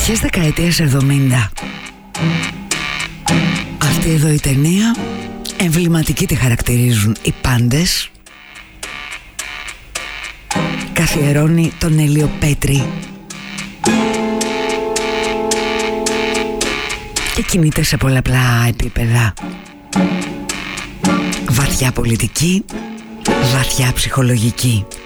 Αρχές δεκαετίας 70. Αυτή εδώ η ταινία, εμβληματική τη χαρακτηρίζουν οι πάντες. Καθιερώνει τον Έλιο Πέτρη και κινείται σε πολλαπλά επίπεδα. Βαθιά πολιτική, βαθιά ψυχολογική.